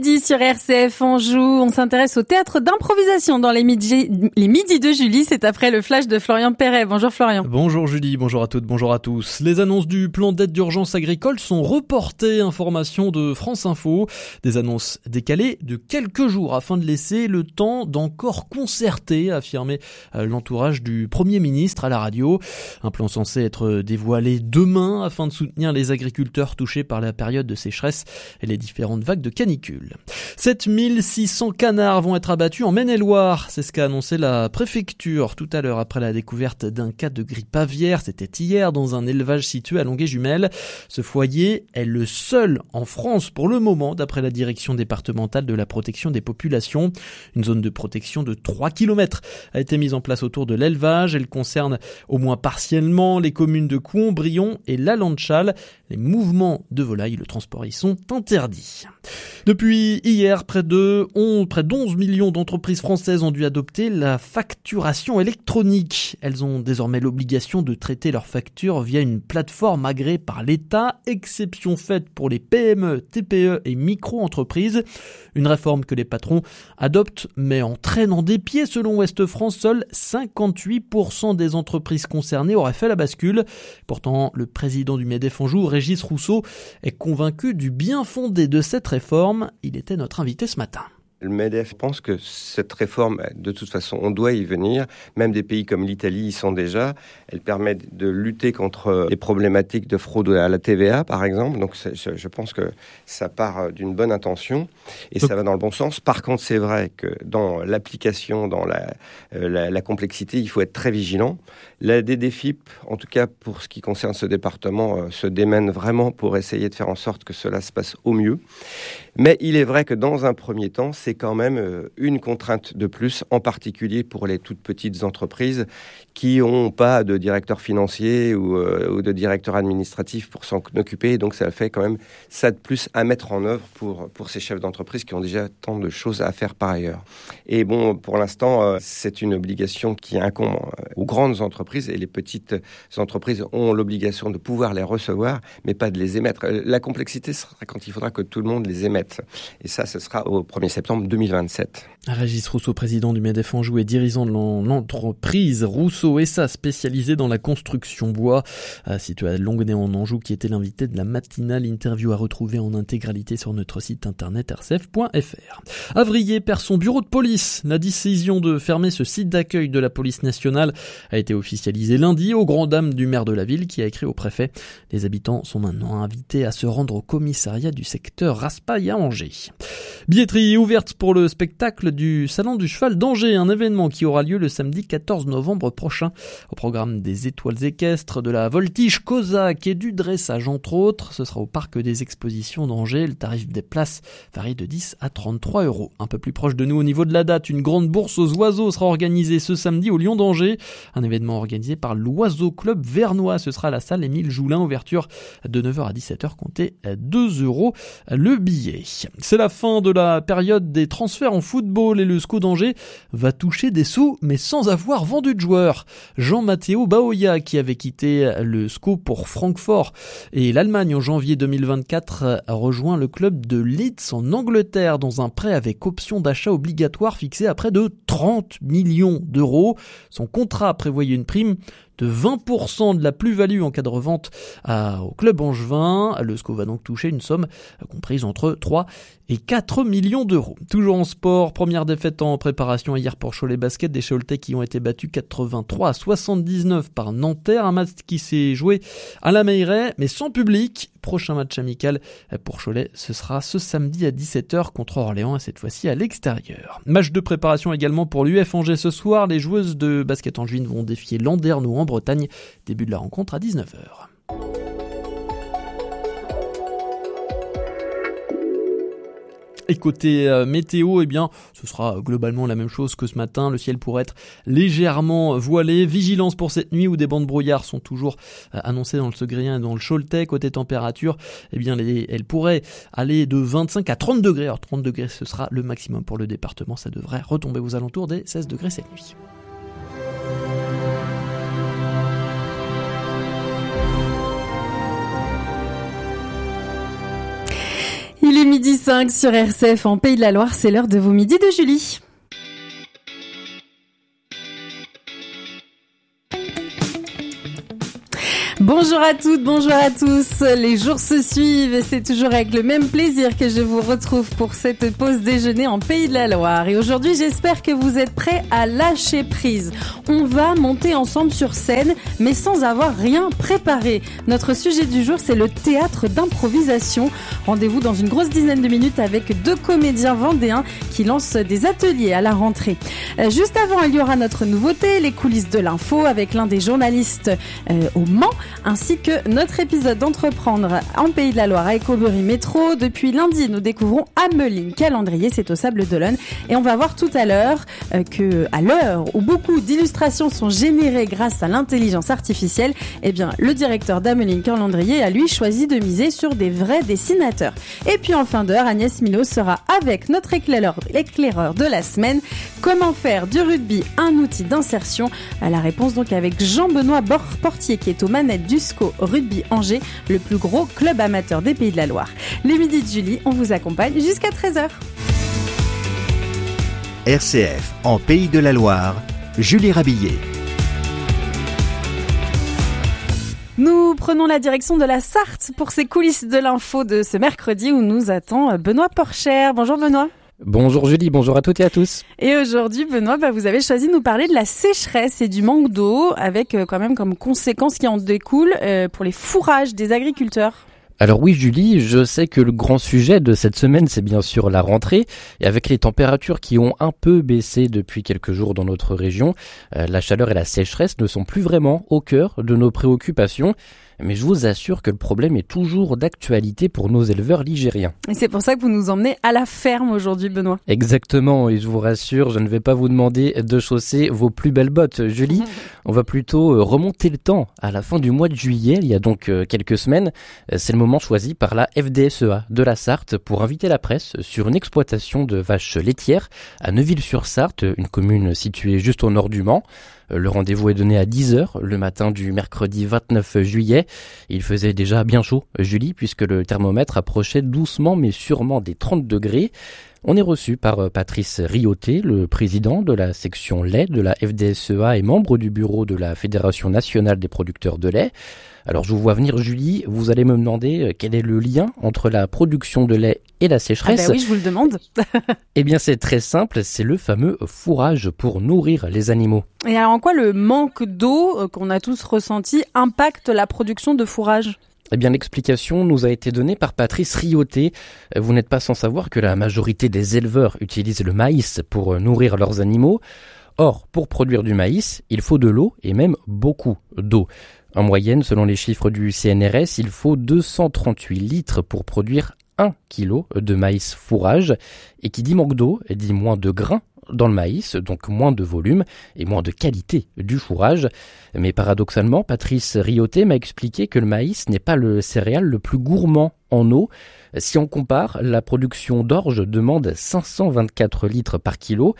Sur RCF Anjou, on s'intéresse au théâtre d'improvisation dans les midis de Julie. C'est après le flash de Florian Perret. Bonjour Florian. Bonjour Julie, bonjour à toutes, bonjour à tous. Les annonces du plan d'aide d'urgence agricole sont reportées, information de France Info. Des annonces décalées de quelques jours afin de laisser le temps d'encore concerter, a affirmé l'entourage du Premier ministre à la radio. Un plan censé être dévoilé demain afin de soutenir les agriculteurs touchés par la période de sécheresse et les différentes vagues de canicule. 7600 canards vont être abattus en Maine-et-Loire. C'est ce qu'a annoncé la préfecture tout à l'heure après la découverte d'un cas de grippe aviaire. C'était hier dans un élevage situé à Longué-Jumelles. Ce foyer est le seul en France pour le moment, d'après la direction départementale de la protection des populations. Une zone de protection de 3 km a été mise en place autour de l'élevage. Elle concerne au moins partiellement les communes de Couon, Brion et La Lande-Châle. Les mouvements de volailles, le transport y sont interdits. Depuis hier, près d'11 millions d'entreprises françaises ont dû adopter la facturation électronique. Elles ont désormais l'obligation de traiter leurs factures via une plateforme agréée par l'État, exception faite pour les PME, TPE et micro-entreprises. Une réforme que les patrons adoptent mais en traînant des pieds. Selon Ouest France, seuls 58% des entreprises concernées auraient fait la bascule. Pourtant, le président du MEDEF Anjou, Régis Rousseau, est convaincu du bien fondé de cette réforme. Il était notre invité ce matin. Le MEDEF pense que cette réforme, de toute façon, on doit y venir. Même des pays comme l'Italie y sont déjà. Elle permet de lutter contre les problématiques de fraude à la TVA, par exemple. Donc, je pense que ça part d'une bonne intention et ça va dans le bon sens. Par contre, c'est vrai que dans l'application, dans la complexité, il faut être très vigilant. La DDFiP, en tout cas pour ce qui concerne ce département, se démène vraiment pour essayer de faire en sorte que cela se passe au mieux. Mais il est vrai que dans un premier temps, c'est quand même une contrainte de plus, en particulier pour les toutes petites entreprises qui n'ont pas de directeur financier ou de directeur administratif pour s'en occuper. Donc ça fait quand même ça de plus à mettre en œuvre pour ces chefs d'entreprise qui ont déjà tant de choses à faire par ailleurs. Et bon, pour l'instant, c'est une obligation qui incombe aux grandes entreprises et les petites entreprises ont l'obligation de pouvoir les recevoir, mais pas de les émettre. La complexité sera quand il faudra que tout le monde les émette. Et ça, ce sera au 1er septembre 2027. Régis Rousseau, président du MEDEF Anjou et dirigeant de l'entreprise Rousseau SA spécialisée dans la construction bois, située à Longuenay en Anjou, qui était l'invité de la matinale. Interview à retrouver en intégralité sur notre site internet rcf.fr. Avrier perd son bureau de police. La décision de fermer ce site d'accueil de la police nationale a été officialisée lundi aux grandes dames du maire de la ville qui a écrit au préfet. Les habitants sont maintenant invités à se rendre au commissariat du secteur Raspail à Angers. Billetterie ouverte pour le spectacle du Salon du Cheval d'Angers, un événement qui aura lieu le samedi 14 novembre prochain. Au programme des étoiles équestres, de la voltige cosaque et du dressage entre autres. Ce sera au parc des expositions d'Angers. Le tarif des places varie de 10 à 33 €. Un peu plus proche de nous au niveau de la date, une grande bourse aux oiseaux sera organisée ce samedi au Lion d'Angers. Un événement organisé par l'Oiseau Club Vernois. Ce sera à la salle Émile Joulin, ouverture de 9h à 17h, comptez 2 € le billet. C'est la fin de la période des transferts en football et le SCO d'Angers va toucher des sous mais sans avoir vendu de joueurs. Jean-Matteo Baoya, qui avait quitté le SCO pour Francfort et l'Allemagne en janvier 2024, a rejoint le club de Leeds en Angleterre dans un prêt avec option d'achat obligatoire fixé à près de 30 millions d'euros. Son contrat prévoyait une prime de 20% de la plus-value en cas de revente au club angevin. Le SCO va donc toucher une somme comprise entre 3 et 4 millions d'euros. Toujours en sport, première défaite en préparation hier pour Cholet Basket, des Choletais qui ont été battus 83 à 79 par Nanterre, un match qui s'est joué à la Meilleray mais sans public. Prochain match amical pour Cholet, ce sera ce samedi à 17h contre Orléans, et cette fois-ci à l'extérieur. Match de préparation également pour l'UF Angers ce soir. Les joueuses de basket angevines vont défier Landerneau en Bretagne. Début de la rencontre à 19h. Et côté météo, eh bien, ce sera globalement la même chose que ce matin. Le ciel pourrait être légèrement voilé. Vigilance pour cette nuit où des bancs de brouillard sont toujours annoncés dans le Segrien et dans le Choletais. Côté température, eh bien, elles pourraient aller de 25 à 30 degrés. Alors 30 degrés, ce sera le maximum pour le département. Ça devrait retomber aux alentours des 16 degrés cette nuit. Il est Il est 12h05 sur RCF en Pays de la Loire, c'est l'heure de vos midis de Julie. Bonjour à toutes, bonjour à tous. Les jours se suivent et c'est toujours avec le même plaisir que je vous retrouve pour cette pause déjeuner en Pays de la Loire. Et aujourd'hui, j'espère que vous êtes prêts à lâcher prise. On va monter ensemble sur scène, mais sans avoir rien préparé. Notre sujet du jour, c'est le théâtre d'improvisation. Rendez-vous dans une grosse dizaine de minutes avec 2 comédiens vendéens qui lancent des ateliers à la rentrée. Juste avant, il y aura notre nouveauté, les coulisses de l'info avec l'un des journalistes au Mans, ainsi que notre épisode d'Entreprendre en Pays de la Loire à Écobury Métro. Depuis lundi, nous découvrons Ameline Calendrier, c'est au Sable d'Olonne. Et on va voir tout à l'heure que, à l'heure où beaucoup d'illustrations sont générées grâce à l'intelligence artificielle, eh bien, le directeur d'Ameline Calendrier a lui choisi de miser sur des vrais dessinateurs. Et puis en fin d'heure, Agnès Milo sera avec notre éclaireur de la semaine. Comment faire du rugby un outil d'insertion? La réponse donc avec Jean-Benoît Portier qui est aux manettes du SCO Rugby Angers, le plus gros club amateur des Pays de la Loire. Les midis de Julie, on vous accompagne jusqu'à 13h. RCF en Pays de la Loire, Julie Rabillet. Nous prenons la direction de la Sarthe pour ces coulisses de l'info de ce mercredi où nous attend Benoît Porcher. Bonjour Benoît. Bonjour Julie, bonjour à toutes et à tous. Et aujourd'hui, Benoît, vous avez choisi de nous parler de la sécheresse et du manque d'eau, avec quand même comme conséquence qui en découle pour les fourrages des agriculteurs. Alors oui Julie, je sais que le grand sujet de cette semaine, c'est bien sûr la rentrée. Et avec les températures qui ont un peu baissé depuis quelques jours dans notre région, la chaleur et la sécheresse ne sont plus vraiment au cœur de nos préoccupations. Mais je vous assure que le problème est toujours d'actualité pour nos éleveurs ligériens. Et c'est pour ça que vous nous emmenez à la ferme aujourd'hui, Benoît. Exactement, et je vous rassure, je ne vais pas vous demander de chausser vos plus belles bottes, Julie. On va plutôt remonter le temps à la fin du mois de juillet, il y a donc quelques semaines. C'est le moment choisi par la FDSEA de la Sarthe pour inviter la presse sur une exploitation de vaches laitières à Neuville-sur-Sarthe, une commune située juste au nord du Mans. Le rendez-vous est donné à 10h le matin du mercredi 29 juillet. Il faisait déjà bien chaud, Julie, puisque le thermomètre approchait doucement mais sûrement des 30 degrés. On est reçu par Patrice Rioté, le président de la section lait de la FDSEA et membre du bureau de la Fédération nationale des producteurs de lait. Alors je vous vois venir Julie, vous allez me demander quel est le lien entre la production de lait et la sécheresse. Ah bah oui, je vous le demande. Eh bien c'est très simple, c'est le fameux fourrage pour nourrir les animaux. Et alors en quoi le manque d'eau qu'on a tous ressenti impacte la production de fourrage ? Eh bien, l'explication nous a été donnée par Patrice Rioté. Vous n'êtes pas sans savoir que la majorité des éleveurs utilisent le maïs pour nourrir leurs animaux. Or, pour produire du maïs, il faut de l'eau et même beaucoup d'eau. En moyenne, selon les chiffres du CNRS, il faut 238 litres pour produire 1 kg de maïs fourrage. Et qui dit manque d'eau, dit moins de grains dans le maïs, donc moins de volume et moins de qualité du fourrage. Mais paradoxalement, Patrice Rioté m'a expliqué que le maïs n'est pas le céréale le plus gourmand en eau. Si on compare, la production d'orge demande 524 litres par kilo,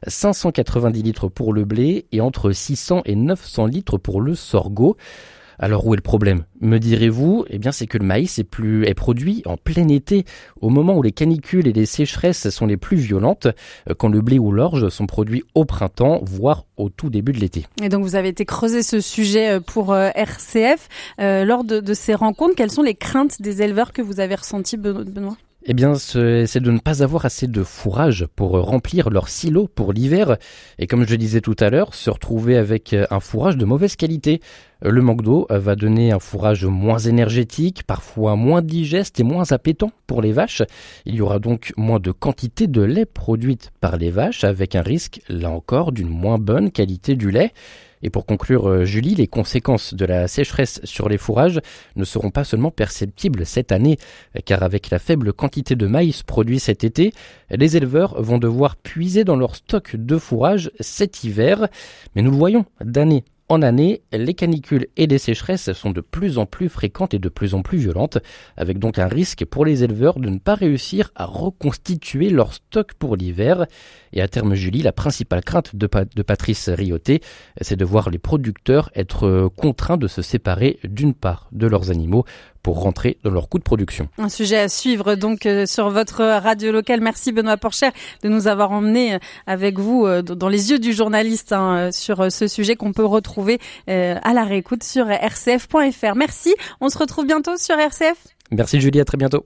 590 litres pour le blé et entre 600 et 900 litres pour le sorgho. Alors où est le problème, me direz-vous? Eh bien c'est que le maïs est produit en plein été, au moment où les canicules et les sécheresses sont les plus violentes, quand le blé ou l'orge sont produits au printemps, voire au tout début de l'été. Et donc vous avez été creuser ce sujet pour RCF. Lors de ces rencontres, quelles sont les craintes des éleveurs que vous avez ressenties, Benoît ? Eh bien, c'est de ne pas avoir assez de fourrage pour remplir leurs silos pour l'hiver. Et comme je le disais tout à l'heure, se retrouver avec un fourrage de mauvaise qualité. Le manque d'eau va donner un fourrage moins énergétique, parfois moins digeste et moins appétant pour les vaches. Il y aura donc moins de quantité de lait produite par les vaches, avec un risque, là encore, d'une moins bonne qualité du lait. Et pour conclure, Julie, les conséquences de la sécheresse sur les fourrages ne seront pas seulement perceptibles cette année, car avec la faible quantité de maïs produit cet été, les éleveurs vont devoir puiser dans leur stock de fourrage cet hiver. Mais nous le voyons d'année en année, les canicules et les sécheresses sont de plus en plus fréquentes et de plus en plus violentes, avec donc un risque pour les éleveurs de ne pas réussir à reconstituer leur stock pour l'hiver. Et à terme, Julie, la principale crainte de Patrice Rioté, c'est de voir les producteurs être contraints de se séparer d'une part de leurs animaux pour rentrer dans leur coût de production. Un sujet à suivre donc sur votre radio locale. Merci Benoît Porcher de nous avoir emmenés avec vous dans les yeux du journaliste sur ce sujet qu'on peut retrouver à la réécoute sur rcf.fr. Merci, on se retrouve bientôt sur RCF. Merci Julie, à très bientôt.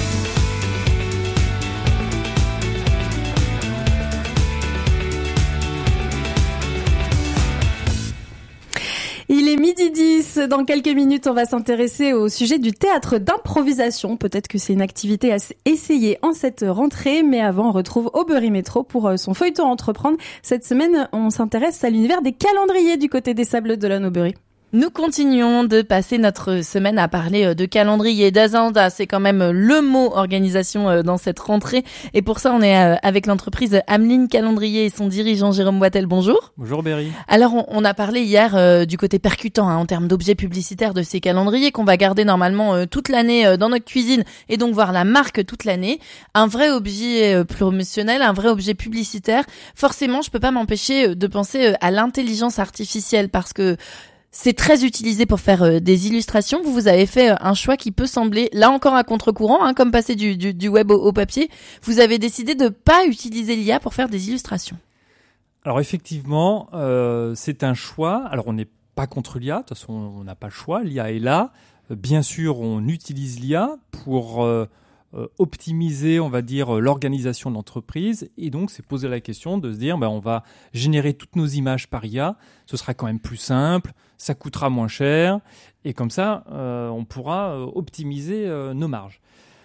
Il est 12h10. Dans quelques minutes, on va s'intéresser au sujet du théâtre d'improvisation. Peut-être que c'est une activité à essayer en cette rentrée. Mais avant, on retrouve Aubery Métro pour son feuilleton Entreprendre. Cette semaine, on s'intéresse à l'univers des calendriers du côté des Sables d'Olonne, Aubery. Nous continuons de passer notre semaine à parler de calendrier, d'agenda. C'est quand même le mot organisation dans cette rentrée. Et pour ça, on est avec l'entreprise Ameline Calendrier et son dirigeant Jérôme Boitel. Bonjour. Bonjour Berry. Alors, on a parlé hier du côté percutant en termes d'objets publicitaires de ces calendriers qu'on va garder normalement toute l'année dans notre cuisine et donc voir la marque toute l'année. Un vrai objet promotionnel, un vrai objet publicitaire. Forcément, je peux pas m'empêcher de penser à l'intelligence artificielle parce que c'est très utilisé pour faire des illustrations. Vous avez fait un choix qui peut sembler, là encore à contre-courant, comme passer du web au papier. Vous avez décidé de pas utiliser l'IA pour faire des illustrations. Alors effectivement, c'est un choix. Alors on n'est pas contre l'IA, de toute façon on n'a pas le choix, l'IA est là. Bien sûr, on utilise l'IA pour optimiser, on va dire, l'organisation de l'entreprise. Et donc, c'est poser la question de se dire, on va générer toutes nos images par IA. Ce sera quand même plus simple, ça coûtera moins cher. Et comme ça, on pourra optimiser nos marges.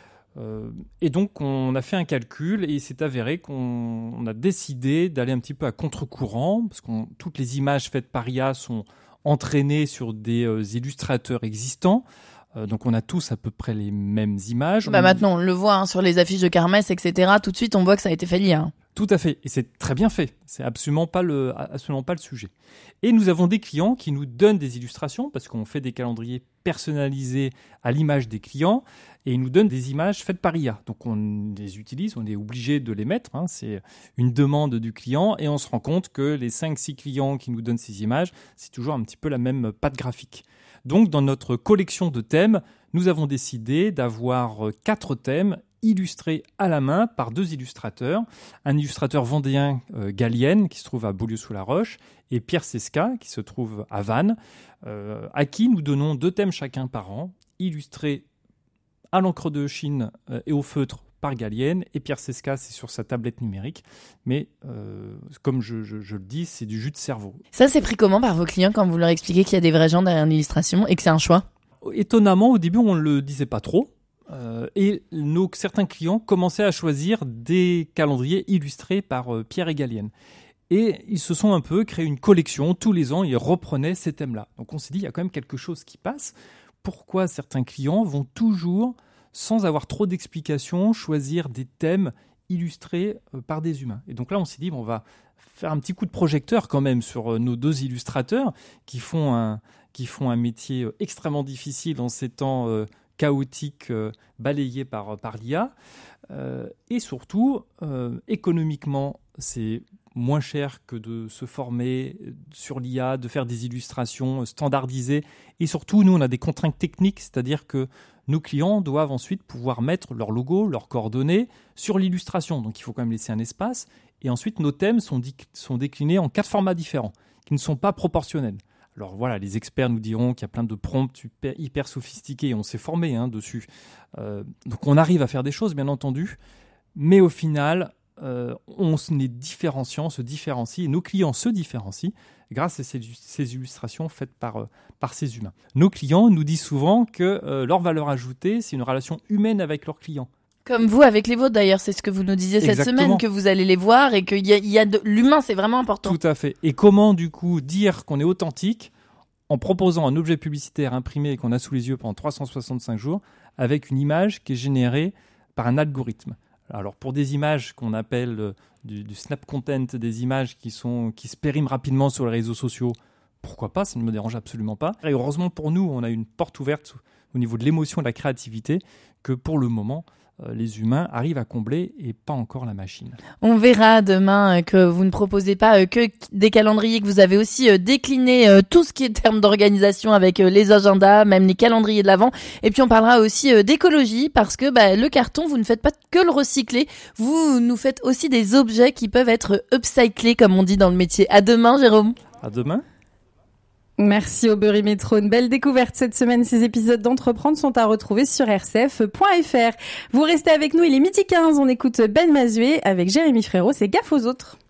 Et donc, on a fait un calcul et il s'est avéré qu'on a décidé d'aller un petit peu à contre-courant parce que toutes les images faites par IA sont entraînées sur des illustrateurs existants. Donc on a tous à peu près les mêmes images. Maintenant on le voit sur les affiches de Kermesse, etc. Tout de suite on voit que ça a été fait l'IA. Tout à fait, et c'est très bien fait. C'est absolument pas le sujet. Et nous avons des clients qui nous donnent des illustrations parce qu'on fait des calendriers personnalisés à l'image des clients et ils nous donnent des images faites par IA. Donc on les utilise, on est obligé de les mettre. C'est une demande du client et on se rend compte que les 5-6 clients qui nous donnent ces images, c'est toujours un petit peu la même patte graphique. Donc, dans notre collection de thèmes, nous avons décidé d'avoir 4 thèmes illustrés à la main par 2 illustrateurs. Un illustrateur vendéen, Gallienne, qui se trouve à Beaulieu-sous-la-Roche, et Pierre Sesca, qui se trouve à Vannes, à qui nous donnons 2 thèmes chacun par an, illustrés à l'encre de Chine et au feutre par Gallienne, et Pierre Sesca, c'est sur sa tablette numérique. Mais comme je le dis, c'est du jus de cerveau. Ça, c'est pris comment par vos clients quand vous leur expliquez qu'il y a des vrais gens derrière une illustration et que c'est un choix ? Étonnamment, au début, on ne le disait pas trop. Et certains clients commençaient à choisir des calendriers illustrés par Pierre et Gallienne. Et ils se sont un peu créé une collection. Tous les ans, ils reprenaient ces thèmes-là. Donc on s'est dit, il y a quand même quelque chose qui passe. Pourquoi certains clients vont toujours, sans avoir trop d'explications, choisir des thèmes illustrés par des humains. Et donc là, on s'est dit, on va faire un petit coup de projecteur quand même sur nos 2 illustrateurs qui font un métier extrêmement difficile en ces temps chaotiques balayés par l'IA. Et surtout, économiquement, c'est moins cher que de se former sur l'IA, de faire des illustrations standardisées. Et surtout, nous, on a des contraintes techniques, c'est-à-dire que nos clients doivent ensuite pouvoir mettre leur logo, leurs coordonnées sur l'illustration. Donc, il faut quand même laisser un espace. Et ensuite, nos thèmes sont déclinés en 4 formats différents, qui ne sont pas proportionnels. Alors voilà, les experts nous diront qu'il y a plein de prompts hyper sophistiqués et on s'est formé dessus. Donc, on arrive à faire des choses, bien entendu. Mais au final, on se différencie, et nos clients se différencient grâce à ces illustrations faites par ces humains. Nos clients nous disent souvent que leur valeur ajoutée, c'est une relation humaine avec leurs clients. Comme vous avec les vôtres d'ailleurs, c'est ce que vous nous disiez cette semaine, que vous allez les voir et qu'il y a de l'humain, c'est vraiment important. Tout à fait. Et comment du coup dire qu'on est authentique en proposant un objet publicitaire imprimé qu'on a sous les yeux pendant 365 jours avec une image qui est générée par un algorithme. Alors pour des images qu'on appelle du snap content, des images qui se périment rapidement sur les réseaux sociaux, pourquoi pas, ça ne me dérange absolument pas. Et heureusement pour nous, on a une porte ouverte au niveau de l'émotion et de la créativité que pour le moment, les humains arrivent à combler et pas encore la machine. On verra demain que vous ne proposez pas que des calendriers, que vous avez aussi décliné tout ce qui est termes d'organisation avec les agendas, même les calendriers de l'Avent. Et puis on parlera aussi d'écologie parce que le carton, vous ne faites pas que le recycler, vous nous faites aussi des objets qui peuvent être upcyclés, comme on dit dans le métier. À demain, Jérôme. À demain. Merci Aubery Métro. Une belle découverte cette semaine. Ces épisodes d'Entreprendre sont à retrouver sur rcf.fr. Vous restez avec nous, il est 12h15. On écoute Ben Mazué avec Jérémy Frérot. C'est Gaffe aux autres.